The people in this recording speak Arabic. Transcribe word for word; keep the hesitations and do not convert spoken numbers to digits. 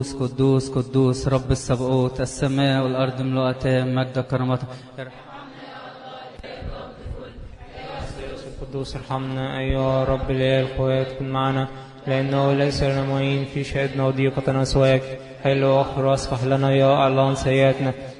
قدوس قدوس قدوس رب السبقوت، السماء والأرض ملؤتان مجد كرامته. القدوس ارحمنا أيها رب الإله القوات، كن معنا لأنه ليس لنا معين في شهدنا وضيقتنا سواك. حل واغفر واصفح لنا يا الله عن سيئاتنا